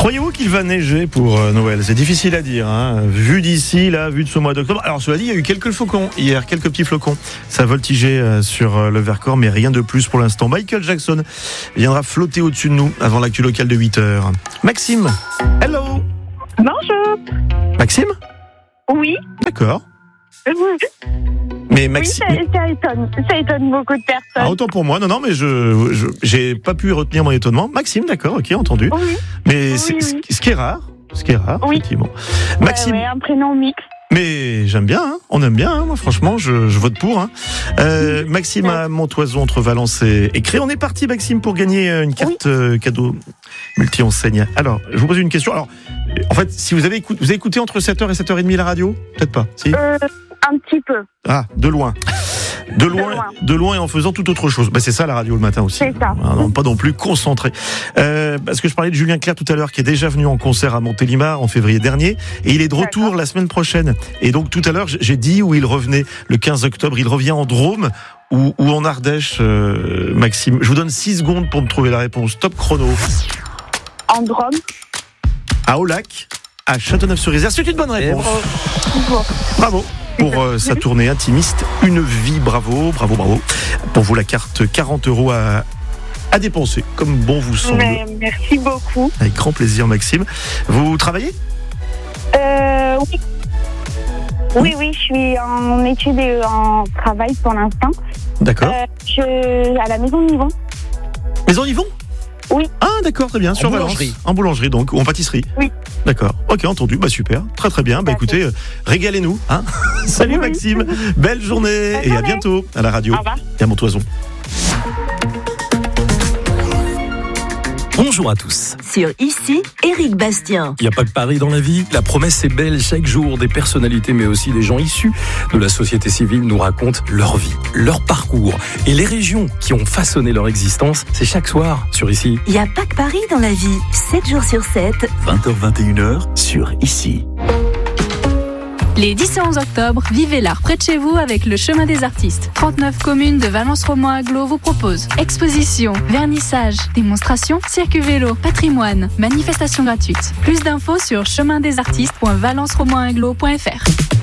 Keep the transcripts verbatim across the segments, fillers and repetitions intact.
Croyez-vous qu'il va neiger pour euh, Noël? C'est difficile à dire, hein. Vu d'ici, là, vu de ce mois d'octobre. Alors, cela dit, il y a eu quelques flocons hier, quelques petits flocons. Ça voltigeait euh, sur euh, le Vercors, mais rien de plus pour l'instant. Michael Jackson viendra flotter au-dessus de nous avant l'actu locale de huit heures. Maxime, hello. Bonjour. Maxime? Oui. D'accord. Oui, Mais Maxime. ça, ça étonne, ça étonne beaucoup de personnes. Ah, autant pour moi. Non, non, mais je, je j'ai pas pu retenir mon étonnement. Maxime, d'accord, ok, entendu. Oui. Mais Oui, c'est, oui. ce qui est rare, ce qui est rare, Oui. effectivement. Ouais, Maxime. ouais, un prénom mix. Mais j'aime bien, hein, on aime bien, hein, moi franchement, je, je vote pour. Hein. Euh, Maxime à Montoison entre Valence et, et Cré. On est parti, Maxime, pour gagner une carte Oui. euh, cadeau multi-enseigne. Alors, je vous pose une question. Alors, en fait, si vous avez écouté, vous avez écouté entre sept heures et sept heures trente la radio? Peut-être pas, si Euh, un petit peu. Ah, de loin. De loin, loin. de loin et en faisant tout autre chose. Bah, c'est ça la radio le matin aussi. C'est ça. Ah, non, pas non plus concentré. Euh, parce que je parlais de Julien Clerc tout à l'heure, qui est déjà venu en concert à Montélimar en février dernier, et il est de retour D'accord. la semaine prochaine. Et donc tout à l'heure, j'ai dit où il revenait le quinze octobre. Il revient en Drôme ou, ou en Ardèche, euh, Maxime. Je vous donne six secondes pour me trouver la réponse. Top chrono. En Drôme. À Aulac, à Châteauneuf-sur-Isère. C'est une bonne réponse. Toujours. Bravo pour euh, sa tournée intimiste. Une vie, bravo, bravo, bravo. Pour vous, la carte quarante euros à, à dépenser, comme bon vous semble. Mais merci beaucoup. Avec grand plaisir, Maxime. Vous travaillez? Euh, oui. Oui, oui, je suis en études et en travail pour l'instant. D'accord. Euh, je, à la maison de Nivon. Mais en Yvon? Oui. Ah, d'accord, très bien. Sur Valence. boulangerie. En boulangerie, donc, ou en pâtisserie. Oui. D'accord. Ok, entendu. Bah, super. Très, très bien. Bah, Parfait. écoutez, euh, régalez-nous, hein. Salut, Oui. Maxime. Belle journée. Bonne et à journée. bientôt à la radio Au revoir. et à Montoison. Bonjour à tous. Sur Ici, Éric Bastien. Il n'y a pas que Paris dans la vie. La promesse est belle. Chaque jour, des personnalités, mais aussi des gens issus de la société civile nous racontent leur vie, leur parcours et les régions qui ont façonné leur existence. C'est chaque soir sur Ici. Il n'y a pas que Paris dans la vie. sept jours sur sept. vingt heures vingt et une heures sur Ici. Les dix et onze octobre, vivez l'art près de chez vous avec le Chemin des Artistes. trente-neuf communes de Valence-Romoy-Agglo vous proposent expositions, vernissages, démonstrations, circuit vélo, patrimoine, manifestations gratuites. Plus d'infos sur chemin des artistes point valence romoy agglo point f r.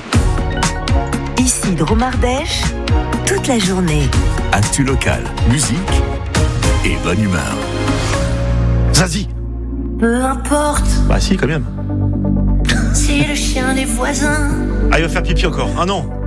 Ici, Drôme-Ardèche, toute la journée. Actu locale, musique et bonne humeur. Zazie. Peu importe Bah, si, quand même. si le chien des voisins Ah, il va faire pipi encore. Ah non.